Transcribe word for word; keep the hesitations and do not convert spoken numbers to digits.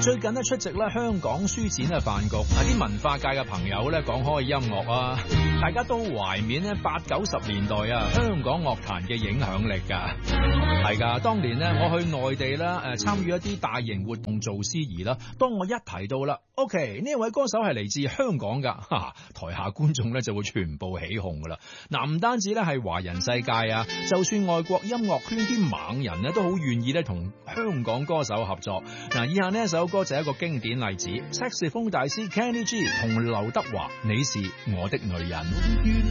最近咧出席咧香港書展嘅飯局，啊啲文化界嘅朋友咧講開音樂啊，大家都懷緬咧八九十年代啊香港樂壇嘅影響力噶。係噶，當年咧我去內地啦，誒參與一啲大型活動做司儀啦，當我一提到啦 ，OK 呢位歌手係嚟自香港噶，哈哈台下觀眾咧就會全部起哄噶啦。嗱，唔單止咧係華人世界啊，就算外國音樂圈啲猛人咧都好願意咧同香港歌手合作。嗱，以下呢一首歌就係一個經典例子，薩克斯風大師 Kenny G 同劉德華，你是我的女人。